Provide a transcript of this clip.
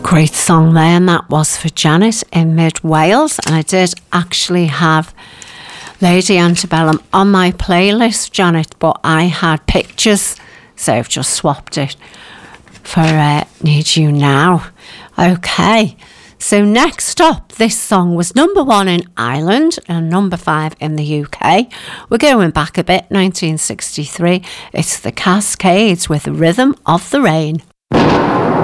Great song there, and that was for Janet in Mid Wales. And I did actually have Lady Antebellum on my playlist, Janet, but I had pictures, so I've just swapped it for Need You Now. Okay, so next up, this song was number 1 in Ireland and number 5 in the UK. We're going back a bit, 1963. It's the Cascades with Rhythm of the Rain.